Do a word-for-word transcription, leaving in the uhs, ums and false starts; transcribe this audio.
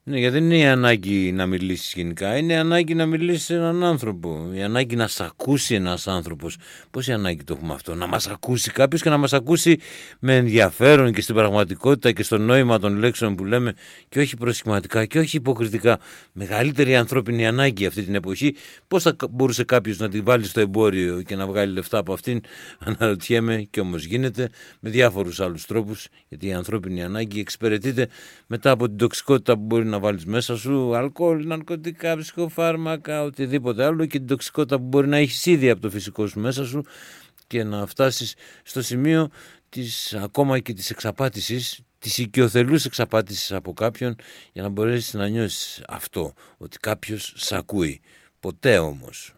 Ναι, γιατί δεν είναι η ανάγκη να μιλήσεις γενικά, είναι η ανάγκη να μιλήσεις σε έναν άνθρωπο. Η ανάγκη να σ' ακούσει ένας άνθρωπος. Πώς η ανάγκη το έχουμε αυτό, να μας ακούσει κάποιος και να μας ακούσει με ενδιαφέρον και στην πραγματικότητα και στο νόημα των λέξεων που λέμε και όχι προσχηματικά και όχι υποκριτικά. Μεγαλύτερη ανθρώπινη ανάγκη αυτή την εποχή. Πώς θα μπορούσε κάποιος να τη βάλει στο εμπόριο και να βγάλει λεφτά από αυτήν, αναρωτιέμαι, και όμως γίνεται με διάφορους άλλους τρόπους, γιατί η ανθρώπινη ανάγκη εξυπηρετείται μετά από την τοξικότητα που μπορεί να βάλεις μέσα σου, αλκοόλ, ναρκωτικά, ψυχοφάρμακα, οτιδήποτε άλλο, και την τοξικότητα που μπορεί να έχεις ήδη από το φυσικό σου μέσα σου και να φτάσεις στο σημείο της, ακόμα και της εξαπάτησης, της οικειοθελούς εξαπάτησης από κάποιον, για να μπορέσεις να νιώσεις αυτό, ότι κάποιος σ' ακούει. Ποτέ όμως